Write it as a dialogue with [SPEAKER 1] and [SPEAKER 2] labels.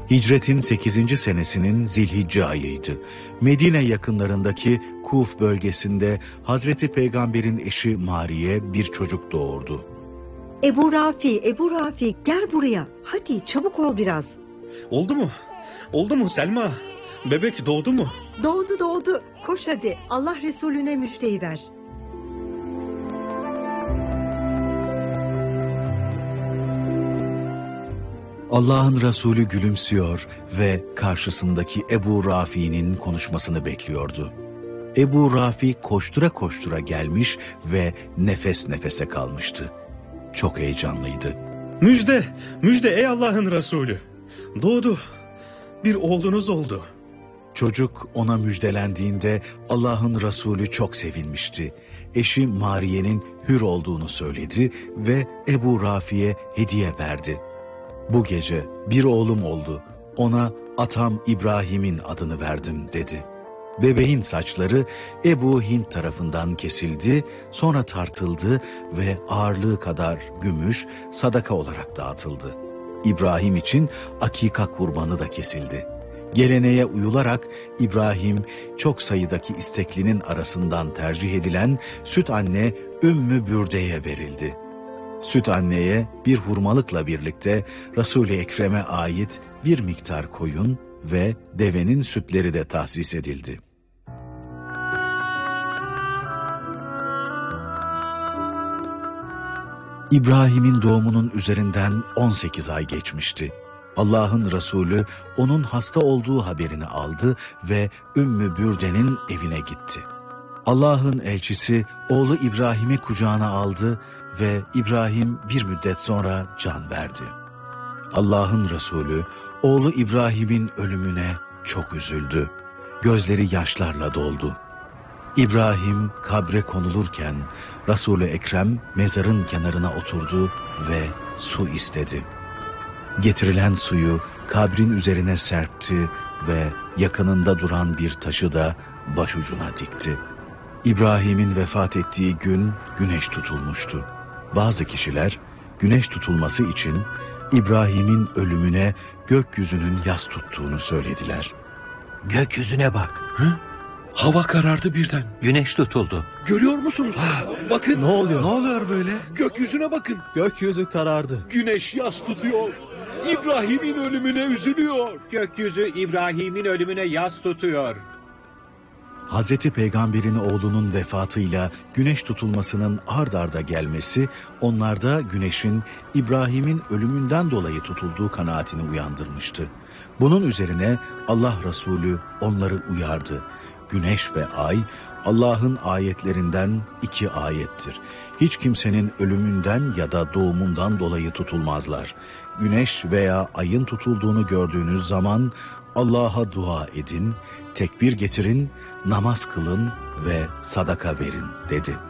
[SPEAKER 1] Hicretin 8. senesinin Zilhicce ayıydı. Medine yakınlarındaki Kuf bölgesinde Hazreti Peygamber'in eşi Mariye bir çocuk doğurdu.
[SPEAKER 2] Ebu Rafi gel buraya. Hadi çabuk ol biraz.
[SPEAKER 3] Oldu mu? Oldu mu Selma? Bebek doğdu mu?
[SPEAKER 2] Doğdu. Koş hadi. Allah Resulüne müjdeyi ver.
[SPEAKER 1] Allah'ın Resulü gülümsüyor ve karşısındaki Ebu Rafi'nin konuşmasını bekliyordu. Ebu Rafi koştura koştura gelmiş ve nefes nefese kalmıştı. Çok heyecanlıydı.
[SPEAKER 3] Müjde ey Allah'ın Resulü. Doğdu. Bir oğlunuz oldu.
[SPEAKER 1] Çocuk ona müjdelendiğinde Allah'ın Resulü çok sevinmişti. Eşi Mariye'nin hür olduğunu söyledi ve Ebu Rafi'ye hediye verdi. Bu gece bir oğlum oldu. Ona atam İbrahim'in adını verdim dedi. Bebeğin saçları Ebu Hint tarafından kesildi, sonra tartıldı ve ağırlığı kadar gümüş sadaka olarak dağıtıldı. İbrahim için akika kurbanı da kesildi. Geleneğe uyularak İbrahim çok sayıdaki isteklinin arasından tercih edilen süt anne Ümmü Bürde'ye verildi. Süt anneye bir hurmalıkla birlikte Resul-i Ekrem'e ait bir miktar koyun ve devenin sütleri de tahsis edildi. İbrahim'in doğumunun üzerinden 18 ay geçmişti. Allah'ın Resulü onun hasta olduğu haberini aldı ve Ümmü Bürde'nin evine gitti. Allah'ın elçisi oğlu İbrahim'i kucağına aldı ve İbrahim bir müddet sonra can verdi. Allah'ın Resulü oğlu İbrahim'in ölümüne çok üzüldü. Gözleri yaşlarla doldu. İbrahim kabre konulurken Resul-i Ekrem mezarın kenarına oturdu ve su istedi. Getirilen suyu kabrin üzerine serpti ve yakınında duran bir taşı da başucuna dikti. İbrahim'in vefat ettiği gün güneş tutulmuştu. Bazı kişiler güneş tutulması için İbrahim'in ölümüne gökyüzünün yas tuttuğunu söylediler.
[SPEAKER 4] Gökyüzüne bak.
[SPEAKER 5] Hı? Hava karardı birden.
[SPEAKER 4] Güneş tutuldu.
[SPEAKER 5] Görüyor musunuz? Bakın.
[SPEAKER 6] Ne oluyor böyle?
[SPEAKER 5] Gökyüzüne bakın.
[SPEAKER 6] Gökyüzü karardı.
[SPEAKER 5] Güneş yas tutuyor. İbrahim'in ölümüne üzülüyor.
[SPEAKER 7] Gökyüzü İbrahim'in ölümüne yas tutuyor.
[SPEAKER 1] Hazreti Peygamber'in oğlunun vefatıyla güneş tutulmasının ard arda gelmesi onlarda güneşin İbrahim'in ölümünden dolayı tutulduğu kanaatini uyandırmıştı. Bunun üzerine Allah Resulü onları uyardı. Güneş ve ay Allah'ın ayetlerinden 2 ayettir. Hiç kimsenin ölümünden ya da doğumundan dolayı tutulmazlar. Güneş veya ayın tutulduğunu gördüğünüz zaman Allah'a dua edin, tekbir getirin, namaz kılın ve sadaka verin dedi.